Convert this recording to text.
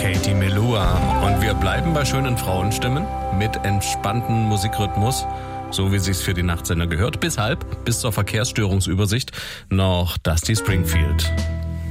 Katie Melua. Und wir bleiben bei schönen Frauenstimmen mit entspanntem Musikrhythmus, so wie sich's für die Nachtsender gehört. Bis zur Verkehrsstörungsübersicht noch Dusty Springfield.